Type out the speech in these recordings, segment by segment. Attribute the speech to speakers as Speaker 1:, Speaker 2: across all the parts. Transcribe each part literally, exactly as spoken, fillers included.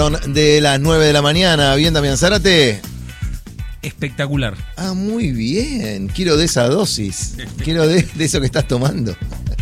Speaker 1: De las nueve de la mañana, bien, Damián Zárate.
Speaker 2: Espectacular.
Speaker 1: Ah, muy bien. Quiero de esa dosis. Quiero de, de eso que estás tomando.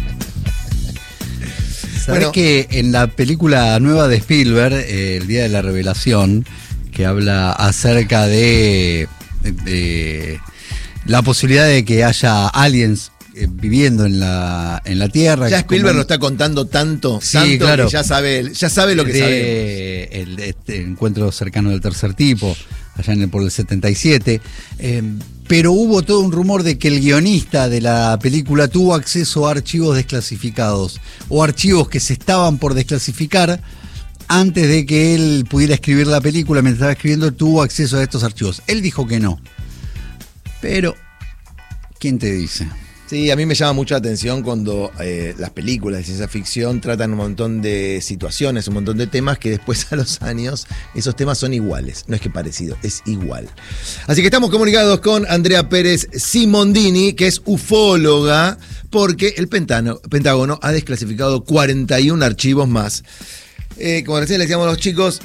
Speaker 3: ¿Sabes bueno, que en la película nueva de Spielberg, eh, El Día de la Revelación, que habla acerca de, de la posibilidad de que haya aliens eh, viviendo en la en la Tierra?
Speaker 1: Ya Spielberg
Speaker 3: como...
Speaker 1: lo está contando tanto,
Speaker 3: sí,
Speaker 1: tanto
Speaker 3: claro,
Speaker 1: que ya sabe, ya sabe lo que
Speaker 3: de,
Speaker 1: sabemos.
Speaker 3: El este encuentro cercano del tercer tipo, allá en el, por el setenta y siete. Eh, pero hubo todo un rumor de que el guionista de la película tuvo acceso a archivos desclasificados o archivos que se estaban por desclasificar antes de que él pudiera escribir la película. Mientras estaba escribiendo, tuvo acceso a estos archivos. Él dijo que no. Pero, ¿quién te dice?
Speaker 1: Sí, a mí me llama mucho la atención cuando eh, las películas de ciencia ficción tratan un montón de situaciones, un montón de temas que después a los años esos temas son iguales. No es que parecido, es igual. Así que estamos comunicados con Andrea Pérez Simondini, que es ufóloga, porque el Pentágono, Pentágono ha desclasificado cuarenta y uno archivos más. Eh, como recién le decíamos a los chicos,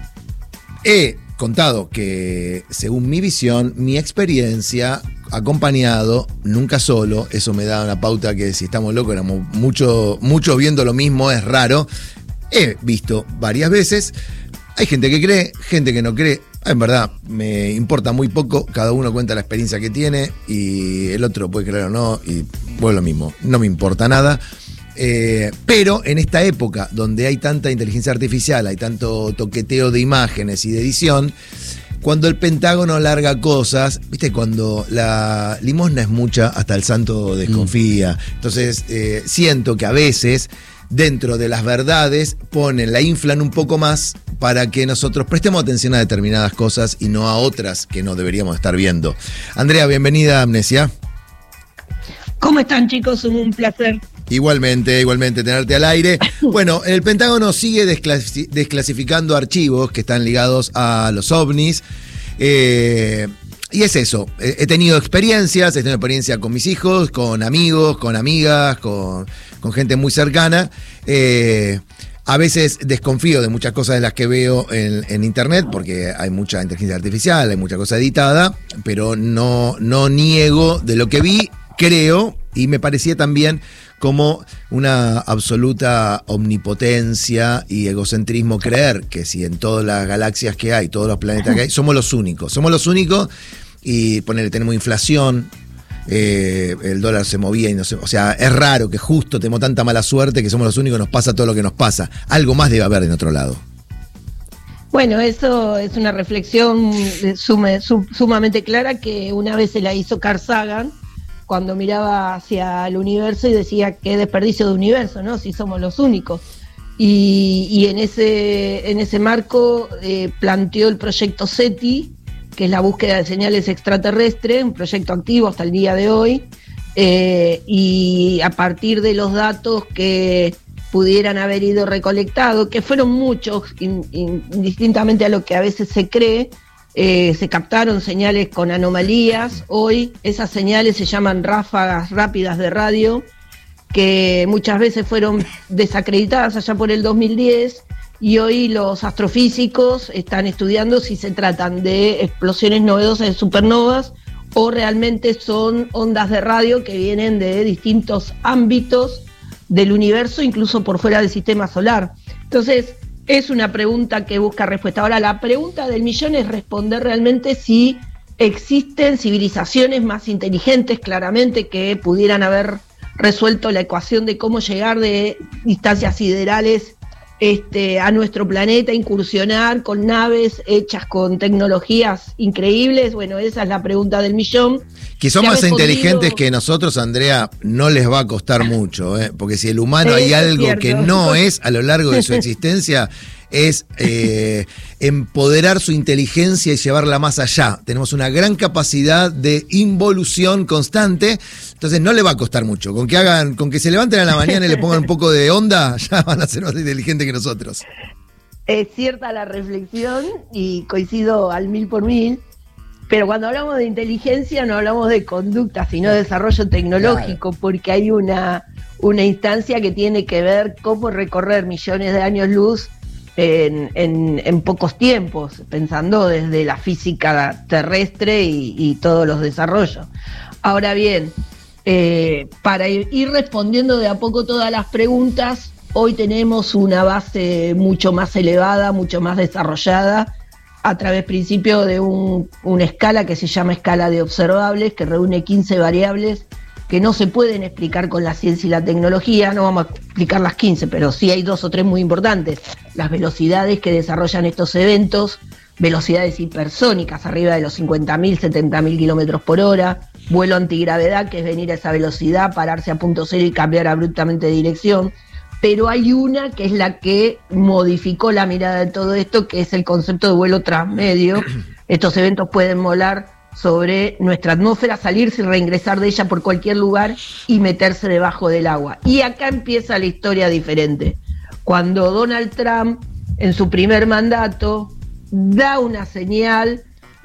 Speaker 1: he contado que según mi visión, mi experiencia, acompañado, nunca solo, eso me da una pauta que si estamos locos, éramos muchos mucho viendo lo mismo, es raro. He visto varias veces, hay gente que cree, gente que no cree, en verdad me importa muy poco, cada uno cuenta la experiencia que tiene y el otro puede creer o no, y bueno, lo mismo, no me importa nada. Eh, pero en esta época donde hay tanta inteligencia artificial, hay tanto toqueteo de imágenes y de edición, cuando el Pentágono larga cosas, viste, cuando la limosna es mucha, hasta el santo desconfía. Mm. Entonces eh, siento que a veces dentro de las verdades ponen, la inflan un poco más para que nosotros prestemos atención a determinadas cosas y no a otras que no deberíamos estar viendo. Andrea, bienvenida a Amnesia.
Speaker 4: ¿Cómo están, chicos? Un placer.
Speaker 1: Igualmente, igualmente tenerte al aire. Bueno, el Pentágono sigue desclasi- desclasificando archivos que están ligados a los ovnis. Eh, y es eso, he tenido experiencias, he tenido experiencia con mis hijos, con amigos, con amigas, con, con gente muy cercana. Eh, a veces desconfío de muchas cosas de las que veo en, en internet, porque hay mucha inteligencia artificial, hay mucha cosa editada, pero no, no niego de lo que vi, creo, y me parecía también como una absoluta omnipotencia y egocentrismo creer que si en todas las galaxias que hay, todos los planetas que hay, somos los únicos. Somos los únicos y ponele, tenemos inflación, eh, el dólar se movía y no se... O sea, es raro que justo tenemos tanta mala suerte que somos los únicos, nos pasa todo lo que nos pasa. Algo más debe haber en otro lado.
Speaker 4: Bueno, eso es una reflexión suma, sum, sumamente clara que una vez se la hizo Carl Sagan, cuando miraba hacia el universo y decía qué desperdicio de universo, ¿no? Si somos los únicos. Y, y en ese en ese marco eh, planteó el proyecto SETI, que es la búsqueda de señales extraterrestres, un proyecto activo hasta el día de hoy, eh, y a partir de los datos que pudieran haber ido recolectados, que fueron muchos, in, in, indistintamente a lo que a veces se cree, Eh, se captaron señales con anomalías. Hoy esas señales se llaman ráfagas rápidas de radio, que muchas veces fueron desacreditadas allá por el dos mil diez, y hoy los astrofísicos están estudiando si se tratan de explosiones novedosas de supernovas o realmente son ondas de radio que vienen de distintos ámbitos del universo, incluso por fuera del sistema solar. Entonces, es una pregunta que busca respuesta. Ahora, la pregunta del millón es responder realmente si existen civilizaciones más inteligentes, claramente, que pudieran haber resuelto la ecuación de cómo llegar de distancias siderales este, a nuestro planeta, incursionar con naves hechas con tecnologías increíbles. Bueno, esa es la pregunta del millón.
Speaker 1: Que son más respondido... inteligentes que nosotros, Andrea, no les va a costar mucho, ¿eh? Porque si el humano hay algo es que no es a lo largo de su existencia, es eh, empoderar su inteligencia y llevarla más allá. Tenemos una gran capacidad de involución constante, entonces no le va a costar mucho. Con que hagan, con que se levanten a la mañana y le pongan un poco de onda, ya van a ser más inteligentes que nosotros.
Speaker 4: Es cierta la reflexión y coincido al mil por mil. Pero cuando hablamos de inteligencia no hablamos de conducta, sino de desarrollo tecnológico, claro, porque hay una, una instancia que tiene que ver cómo recorrer millones de años luz en, en, en pocos tiempos, pensando desde la física terrestre y, y todos los desarrollos. Ahora bien, eh, para ir respondiendo de a poco todas las preguntas, hoy tenemos una base mucho más elevada, mucho más desarrollada, a través principio de un, una escala que se llama escala de observables, que reúne quince variables que no se pueden explicar con la ciencia y la tecnología. No vamos a explicar las quince, pero sí hay dos o tres muy importantes. Las velocidades que desarrollan estos eventos, velocidades hipersónicas arriba de los cincuenta mil, setenta mil kilómetros por hora, vuelo antigravedad, que es venir a esa velocidad, pararse a punto cero y cambiar abruptamente de dirección. Pero hay una que es la que modificó la mirada de todo esto, que es el concepto de vuelo transmedio. Estos eventos pueden volar sobre nuestra atmósfera, salirse y reingresar de ella por cualquier lugar y meterse debajo del agua. Y acá empieza la historia diferente. Cuando Donald Trump, en su primer mandato, da una señal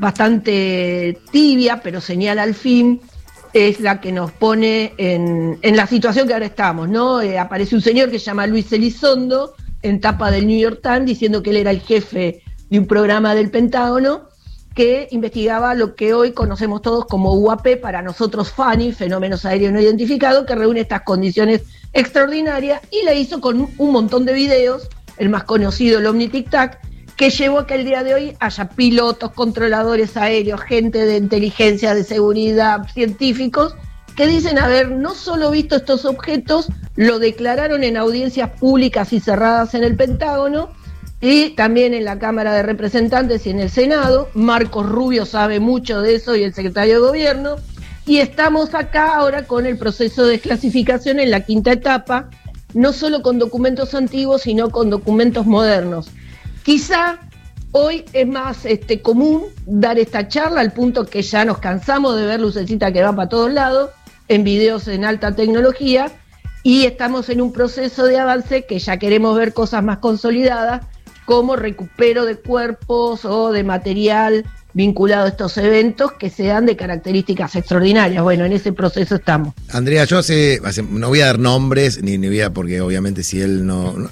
Speaker 4: bastante tibia, pero señal al fin, es la que nos pone en, en la situación que ahora estamos, ¿no? Eh, aparece un señor que se llama Luis Elizondo, en tapa del New York Times, diciendo que él era el jefe de un programa del Pentágono que investigaba lo que hoy conocemos todos como U A P, para nosotros F A N I, fenómenos aéreos no identificados, que reúne estas condiciones extraordinarias, y la hizo con un montón de videos, el más conocido, el Omni Tic Tac, que llevó a que el día de hoy haya pilotos, controladores aéreos, gente de inteligencia, de seguridad, científicos, que dicen haber no solo visto estos objetos, lo declararon en audiencias públicas y cerradas en el Pentágono, y también en la Cámara de Representantes y en el Senado. Marcos Rubio sabe mucho de eso, y el secretario de Gobierno, y estamos acá ahora con el proceso de desclasificación en la quinta etapa, no solo con documentos antiguos, sino con documentos modernos. Quizá hoy es más este, común dar esta charla, al punto que ya nos cansamos de ver lucecita que va para todos lados, en videos en alta tecnología, y estamos en un proceso de avance que ya queremos ver cosas más consolidadas, como recupero de cuerpos o de material vinculado a estos eventos que sean de características extraordinarias. Bueno, en ese proceso estamos.
Speaker 1: Andrea, yo hace, hace no voy a dar nombres, ni, ni voy a, porque obviamente si él no, no,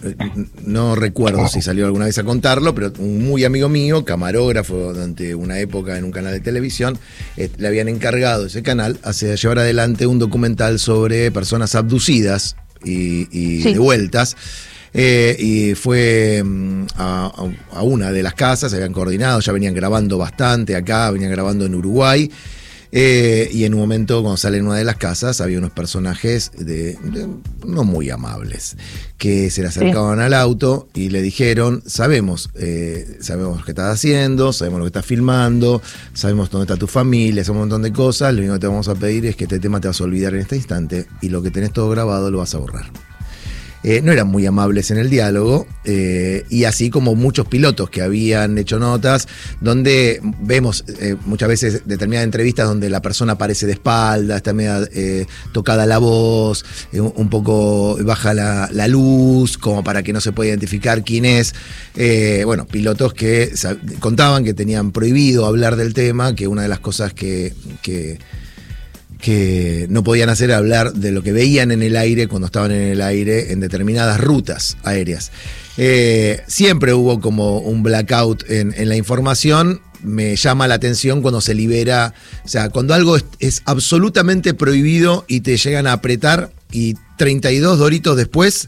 Speaker 1: no recuerdo si salió alguna vez a contarlo, pero un muy amigo mío, camarógrafo durante una época en un canal de televisión, eh, le habían encargado ese canal hacia llevar adelante un documental sobre personas abducidas y, y sí. devueltas. Eh, y fue um, a, a una de las casas, se habían coordinado, ya venían grabando bastante acá, venían grabando en Uruguay, eh, y en un momento cuando sale en una de las casas había unos personajes de, de, no muy amables, que se le acercaban sí. al auto y le dijeron: sabemos, eh, sabemos lo que estás haciendo, sabemos lo que estás filmando, sabemos dónde está tu familia, sabemos un montón de cosas, lo único que te vamos a pedir es que este tema te vas a olvidar en este instante, y lo que tenés todo grabado lo vas a borrar. Eh, no eran muy amables en el diálogo, eh, y así como muchos pilotos que habían hecho notas, donde vemos eh, muchas veces determinadas entrevistas donde la persona aparece de espalda, está media eh, tocada la voz, eh, un, un poco baja la, la luz, como para que no se pueda identificar quién es. Eh, bueno, pilotos que contaban que tenían prohibido hablar del tema, que una de las cosas que... que que no podían hacer hablar de lo que veían en el aire cuando estaban en el aire en determinadas rutas aéreas. Eh, siempre hubo como un blackout en, en la información. Me llama la atención cuando se libera, o sea, cuando algo es, es absolutamente prohibido y te llegan a apretar, y treinta y dos doritos después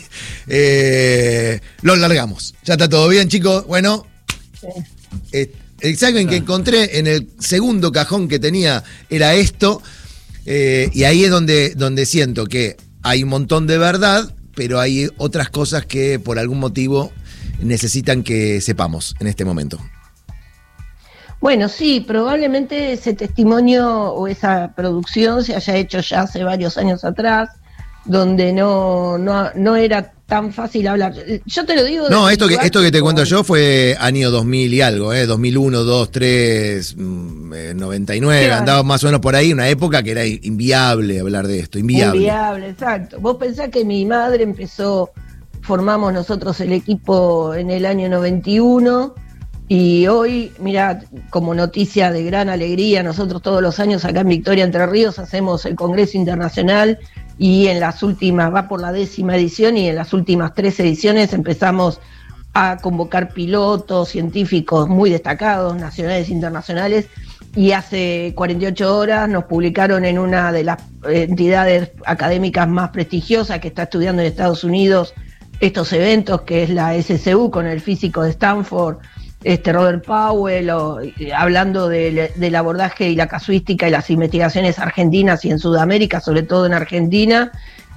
Speaker 1: eh, lo largamos. Ya está todo bien, chicos. Bueno, eh, el examen que encontré en el segundo cajón que tenía era esto, eh, y ahí es donde, donde siento que hay un montón de verdad, pero hay otras cosas que por algún motivo necesitan que sepamos en este momento.
Speaker 4: Bueno, sí, probablemente ese testimonio o esa producción se haya hecho ya hace varios años atrás, donde no, no, no era tan fácil hablar. Yo te lo digo...
Speaker 1: No, esto que, esto que te cuento yo fue año dos mil y algo, ¿eh? dos mil uno, dos, tres, noventa y nueve, claro. Andaba más o menos por ahí, una época que era inviable hablar de esto, inviable.
Speaker 4: Inviable, exacto. Vos pensás que mi madre empezó, formamos nosotros el equipo en el año noventa y uno, y hoy, mira, como noticia de gran alegría, nosotros todos los años acá en Victoria, Entre Ríos, hacemos el Congreso Internacional, y en las últimas, va por la décima edición, y en las últimas tres ediciones empezamos a convocar pilotos, científicos muy destacados, nacionales e internacionales, y hace cuarenta y ocho horas nos publicaron en una de las entidades académicas más prestigiosas que está estudiando en Estados Unidos estos eventos, que es la S S U, con el físico de Stanford, este Robert Powell, o, hablando de, del abordaje y la casuística y las investigaciones argentinas y en Sudamérica, sobre todo en Argentina.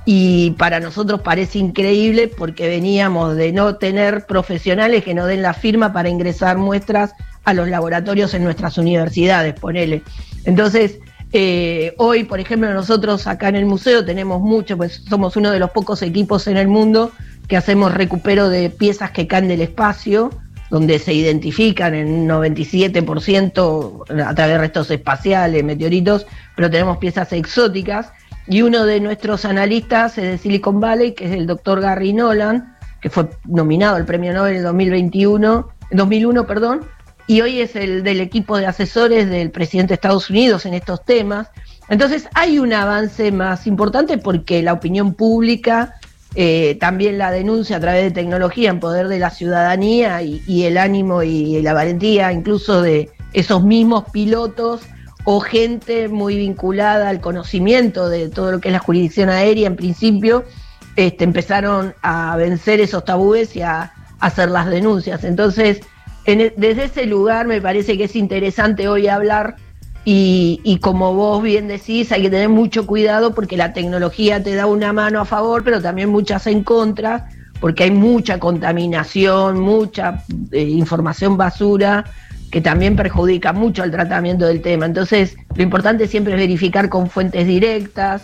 Speaker 4: Y para nosotros parece increíble porque veníamos de no tener profesionales que nos den la firma para ingresar muestras a los laboratorios en nuestras universidades, ponele. Entonces, eh, hoy, por ejemplo, nosotros acá en el museo tenemos mucho, pues somos uno de los pocos equipos en el mundo que hacemos recupero de piezas que caen del espacio, donde se identifican en un noventa y siete por ciento a través de restos espaciales, meteoritos, pero tenemos piezas exóticas. Y uno de nuestros analistas es de Silicon Valley, que es el doctor Gary Nolan, que fue nominado al Premio Nobel en dos mil veintiuno, dos mil uno, perdón, y hoy es el del equipo de asesores del presidente de Estados Unidos en estos temas. Entonces hay un avance más importante porque la opinión pública eh, también la denuncia a través de tecnología en poder de la ciudadanía y, y el ánimo y la valentía incluso de esos mismos pilotos o gente muy vinculada al conocimiento de todo lo que es la jurisdicción aérea en principio, este, empezaron a vencer esos tabúes y a, a hacer las denuncias. Entonces, en, desde ese lugar me parece que es interesante hoy hablar y, y como vos bien decís, hay que tener mucho cuidado porque la tecnología te da una mano a favor, pero también muchas en contra, porque hay mucha contaminación, mucha eh, información basura, que también perjudica mucho el tratamiento del tema. Entonces, lo importante siempre es verificar con fuentes directas.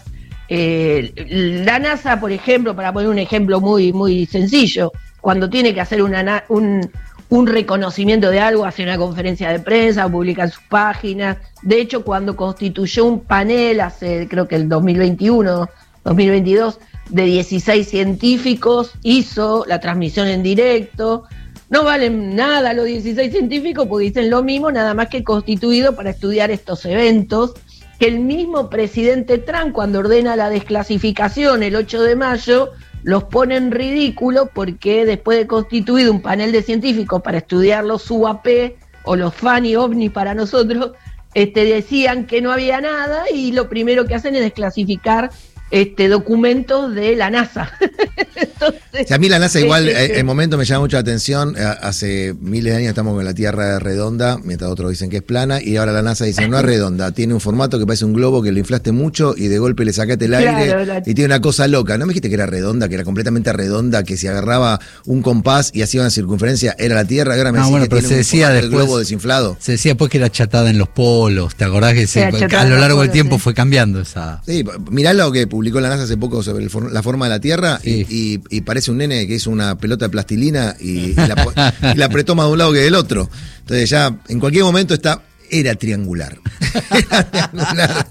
Speaker 4: Eh, la NASA, por ejemplo, para poner un ejemplo muy, muy sencillo, cuando tiene que hacer una, un, un reconocimiento de algo, hace una conferencia de prensa, publica en sus páginas. De hecho, cuando constituyó un panel, hace creo que el dos mil veintiuno, dos mil veintidós, de dieciséis científicos, hizo la transmisión en directo. No valen nada los dieciséis científicos porque dicen lo mismo, nada más que constituido para estudiar estos eventos, que el mismo presidente Trump, cuando ordena la desclasificación el ocho de mayo, los pone en ridículo porque después de constituido un panel de científicos para estudiar los U A P o los Funny OVNI para nosotros, este, decían que no había nada y lo primero que hacen es desclasificar Este, documentos de la NASA. Entonces,
Speaker 1: si a mí la NASA igual,
Speaker 4: este,
Speaker 1: el momento me llama mucho la atención. Hace miles de años estamos con la Tierra redonda, mientras otros dicen que es plana, y ahora la NASA dice no es redonda, tiene un formato que parece un globo que lo inflaste mucho y de golpe le sacaste el aire, claro, la... y tiene una cosa loca. ¿No me dijiste que era redonda, que era completamente redonda, que si agarraba un compás y hacía una circunferencia era la Tierra? Ahora me
Speaker 3: no,
Speaker 1: decís
Speaker 3: bueno,
Speaker 1: que
Speaker 3: pero
Speaker 1: tiene
Speaker 3: se
Speaker 1: un
Speaker 3: decía después,
Speaker 1: globo desinflado.
Speaker 3: Se decía después que era achatada en los polos, ¿te acordás que se, a lo largo del tiempo sí. fue cambiando esa?
Speaker 1: Sí, mirá lo que publicó la NASA hace poco sobre el for- la forma de la Tierra, sí. y, y, y parece un nene que hizo una pelota de plastilina y, y, la, y la apretó más de un lado que del otro. Entonces ya en cualquier momento está, era triangular. Era triangular.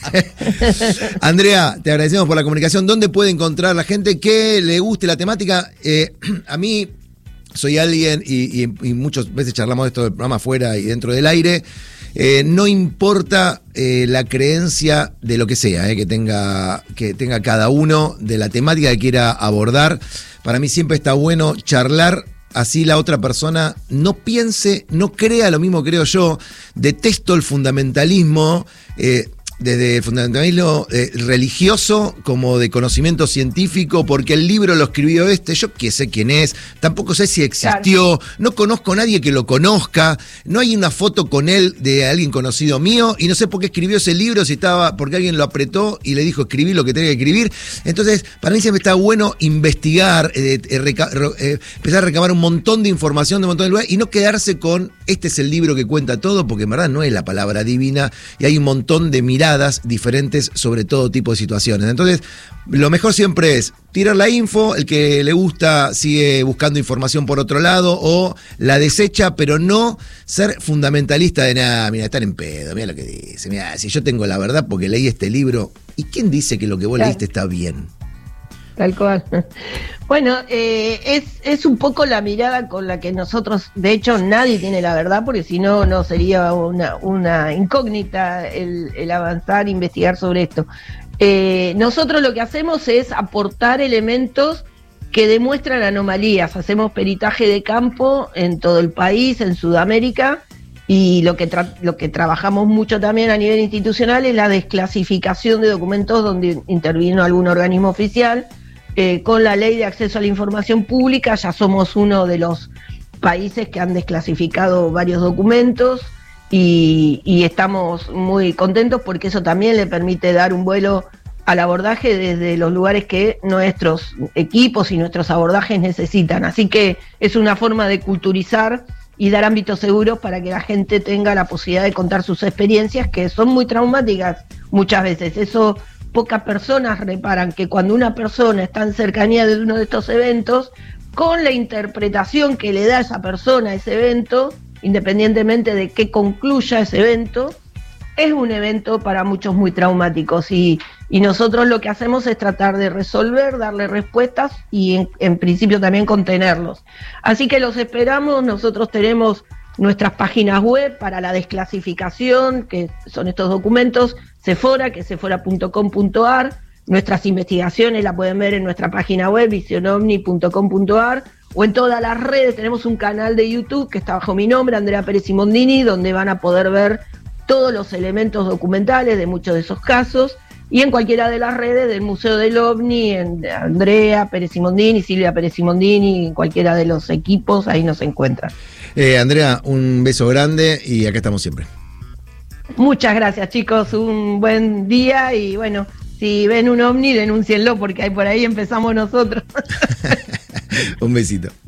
Speaker 1: Andrea, te agradecemos por la comunicación. ¿Dónde puede encontrar la gente que le guste la temática? Eh, a mí soy alguien, y, y, y muchas veces charlamos de esto del programa afuera y dentro del aire. Eh, no importa eh, la creencia de lo que sea, eh, que tenga, que tenga cada uno, de la temática que quiera abordar. Para mí siempre está bueno charlar, así la otra persona no piense, no crea lo mismo que creo yo. Detesto el fundamentalismo, eh, desde el fundamentalismo eh, religioso como de conocimiento científico, porque el libro lo escribió este, yo qué sé quién es, tampoco sé si existió, claro. No conozco a nadie que lo conozca, no hay una foto con él de alguien conocido mío, y no sé por qué escribió ese libro, si estaba, porque alguien lo apretó y le dijo escribí lo que tenía que escribir. Entonces, para mí siempre está bueno investigar, eh, eh, reca- eh, empezar a recabar un montón de información de un montón de lugares, y no quedarse con este es el libro que cuenta todo, porque en verdad no es la palabra divina, y hay un montón de miradas diferentes sobre todo tipo de situaciones. Entonces, lo mejor siempre es tirar la info, el que le gusta sigue buscando información por otro lado o la desecha, pero no ser fundamentalista de nada, mira, estar en pedo, mira lo que dice, mira, si yo tengo la verdad porque leí este libro, ¿y quién dice que lo que vos claro. leíste está bien?
Speaker 4: Tal cual. Bueno, eh, es, es un poco la mirada con la que nosotros, de hecho nadie tiene la verdad, porque si no, no sería una, una incógnita el, el avanzar, investigar sobre esto. Eh, nosotros lo que hacemos es aportar elementos que demuestran anomalías. Hacemos peritaje de campo en todo el país, en Sudamérica, y lo que, tra- lo que trabajamos mucho también a nivel institucional es la desclasificación de documentos donde intervino algún organismo oficial. Eh, con la ley de acceso a la información pública ya somos uno de los países que han desclasificado varios documentos y, y estamos muy contentos porque eso también le permite dar un vuelo al abordaje desde los lugares que nuestros equipos y nuestros abordajes necesitan. Así que es una forma de culturizar y dar ámbitos seguros para que la gente tenga la posibilidad de contar sus experiencias, que son muy traumáticas muchas veces. Eso pocas personas reparan, que cuando una persona está en cercanía de uno de estos eventos, con la interpretación que le da esa persona a ese evento, independientemente de qué concluya ese evento, es un evento para muchos muy traumáticos y, y nosotros lo que hacemos es tratar de resolver, darle respuestas y en, en principio también contenerlos. Así que los esperamos. Nosotros tenemos nuestras páginas web para la desclasificación, que son estos documentos, Sephora, que es sephora punto com punto a r. Nuestras investigaciones la pueden ver en nuestra página web, visionomni punto com punto a r, o en todas las redes. Tenemos un canal de YouTube que está bajo mi nombre, Andrea Pérez Simondini, donde van a poder ver todos los elementos documentales de muchos de esos casos, y en cualquiera de las redes del Museo del OVNI, en Andrea Pérez Simondini, Silvia Pérez Simondini, en cualquiera de los equipos, ahí nos encuentran.
Speaker 1: Eh, Andrea, un beso grande y acá estamos siempre.
Speaker 4: Muchas gracias, chicos, un buen día y bueno, si ven un OVNI, denúncienlo porque ahí por ahí empezamos nosotros.
Speaker 1: Un besito.